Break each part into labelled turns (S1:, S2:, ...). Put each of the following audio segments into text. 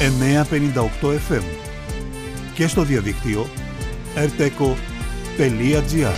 S1: 958 FM και στο διαδίκτυο rteco.gr.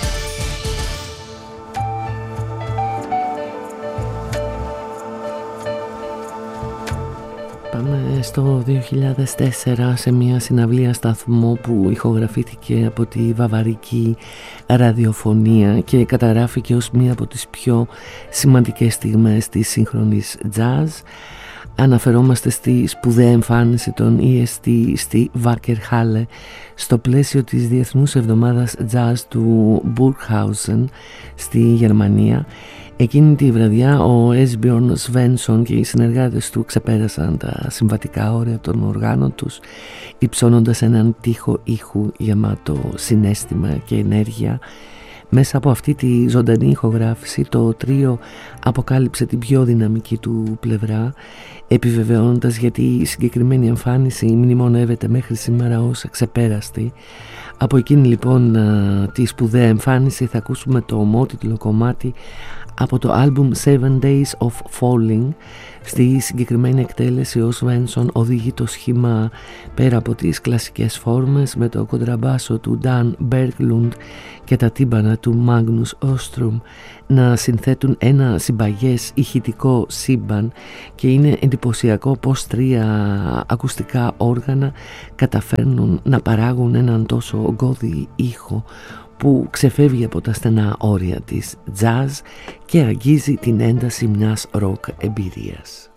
S2: Πάμε στο 2004 σε μια συναυλία σταθμό που ηχογραφήθηκε από τη βαβαρική ραδιοφωνία και καταγράφηκε ως μία από τις πιο σημαντικές στιγμές της σύγχρονης jazz. Αναφερόμαστε στη σπουδαία εμφάνιση των EST στη Wackerhalle στο πλαίσιο της Διεθνούς Εβδομάδας Jazz του Burghausen στη Γερμανία. Εκείνη τη βραδιά ο Esbjörn Svensson και οι συνεργάτες του ξεπέρασαν τα συμβατικά όρια των οργάνων τους, υψώνοντας έναν τοίχο ήχου γεμάτο συναίσθημα και ενέργεια. Μέσα από αυτή τη ζωντανή ηχογράφηση το τρίο αποκάλυψε την πιο δυναμική του πλευρά, επιβεβαιώνοντας γιατί η συγκεκριμένη εμφάνιση μνημονεύεται μέχρι σήμερα ως ξεπέραστη. Από εκείνη λοιπόν τη σπουδαία εμφάνιση θα ακούσουμε το ομότιτλο κομμάτι από το άλμπουμ Seven Days of Falling. Στη συγκεκριμένη εκτέλεση ο Svensson οδηγεί το σχήμα πέρα από τις κλασικές φόρμες με το κοντραμπάσο του Dan Berglund και τα τύμπανα του Magnus Ostrom να συνθέτουν ένα συμπαγές ηχητικό σύμπαν, και είναι εντυπωσιακό πως τρία ακουστικά όργανα καταφέρνουν να παράγουν έναν τόσο ογκώδη ήχο που ξεφεύγει από τα στενά όρια της jazz και αγγίζει την ένταση μιας ροκ εμπειρίας.